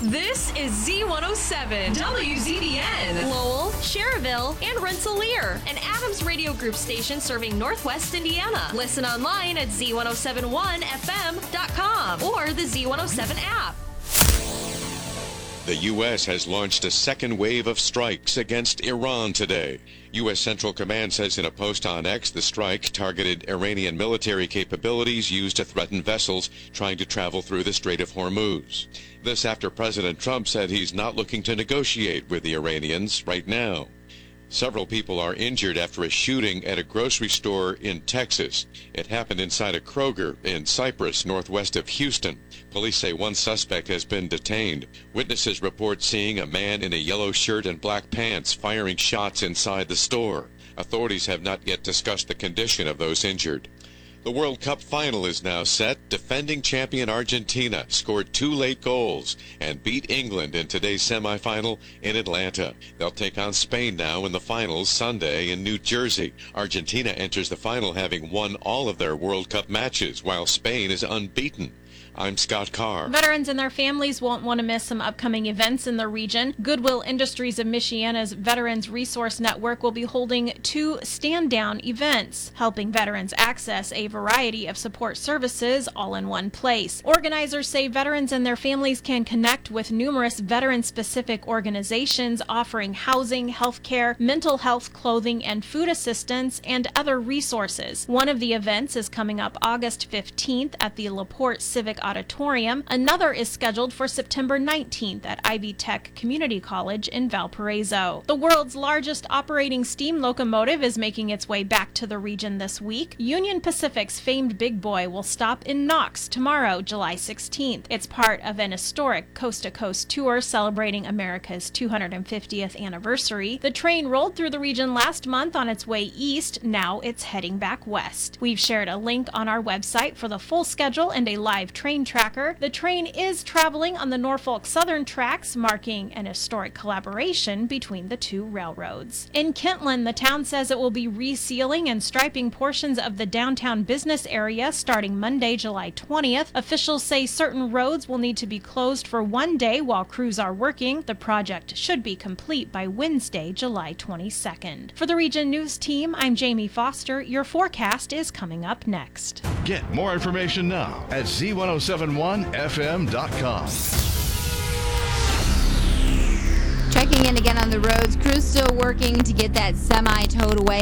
This is Z107, WZBN, Lowell, Cherville, and Rensselaer, an Adams Radio Group station serving Northwest Indiana. Listen online at Z1071FM.com or the Z107 app. The U.S. has launched a second wave of strikes against Iran today. U.S. Central Command says in a post on X the strike targeted Iranian military capabilities used to threaten vessels trying to travel through the Strait of Hormuz. This after President Trump said he's not looking to negotiate with the Iranians right now. Several people are injured after a shooting at a grocery store in Texas. It happened inside a Kroger in Cypress, northwest of Houston. Police say one suspect has been detained. Witnesses report seeing a man in a yellow shirt and black pants firing shots inside the store. Authorities have not yet discussed the condition of those injured. The World Cup final is now set. Defending champion Argentina scored 2 late goals and beat England in today's semifinal in Atlanta. They'll take on Spain now in the finals Sunday in New Jersey. Argentina enters the final having won all of their World Cup matches, while Spain is unbeaten. I'm Scott Carr. Veterans and their families won't want to miss some upcoming events in the region. Goodwill Industries of Michiana's Veterans Resource Network will be holding 2 stand-down events, helping veterans access a variety of support services all in one place. Organizers say veterans and their families can connect with numerous veteran-specific organizations offering housing, health care, mental health, clothing, and food assistance, and other resources. One of the events is coming up August 15th at the LaPorte Civic Auditorium. Another is scheduled for September 19th at Ivy Tech Community College in Valparaiso. The world's largest operating steam locomotive is making its way back to the region this week. Union Pacific's famed Big Boy will stop in Knox tomorrow, July 16th. It's part of an historic coast-to-coast tour celebrating America's 250th anniversary. The train rolled through the region last month on its way east. Now it's heading back west. We've shared a link on our website for the full schedule and a live train tracker. The train is traveling on the Norfolk Southern tracks, marking an historic collaboration between the two railroads. In Kentland, the town says it will be resealing and striping portions of the downtown business area starting Monday, July 20th. Officials say certain roads will need to be closed for 1 day while crews are working. The project should be complete by Wednesday, July 22nd. For the Region News Team, I'm Jamie Foster. Your forecast is coming up next. Get more information now at Z1071FM.com. Checking in again on the roads. Crews still working to get that semi towed away.